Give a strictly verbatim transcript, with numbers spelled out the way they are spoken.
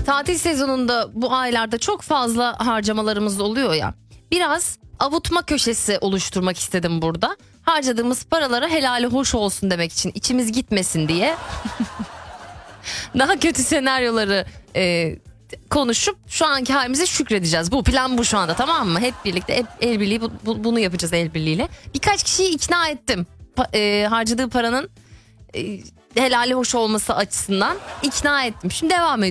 tatil sezonunda bu aylarda çok fazla harcamalarımız oluyor ya. Biraz avutma köşesi oluşturmak istedim burada. Harcadığımız paralara helali hoş olsun demek için, içimiz gitmesin diye. Daha kötü senaryoları e, konuşup şu anki halimize şükredeceğiz. Bu plan bu şu anda, tamam mı? Hep birlikte hep el birliği bu, bu, bunu yapacağız el birliğiyle. Birkaç kişiyi ikna ettim. Pa, e, harcadığı paranın e, helali hoş olması açısından ikna ettim. Şimdi devam ediyorum.